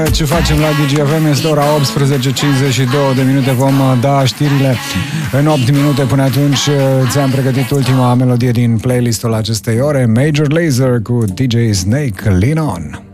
Ce facem la DGFM? Este ora 18:52 de minute. Vom da știrile în 8 minute. Până atunci ți-am pregătit ultima melodie din playlistul acestei ore, Major Lazer cu DJ Snake, Lean On.